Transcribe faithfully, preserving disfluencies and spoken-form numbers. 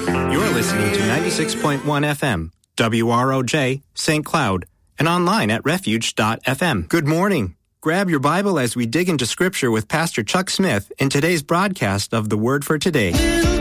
You're listening to ninety-six point one F M, W R O J, Saint Cloud, and online at refuge dot f m. Good morning. Grab your Bible as we dig into Scripture with Pastor Chuck Smith in today's broadcast of the Word for Today.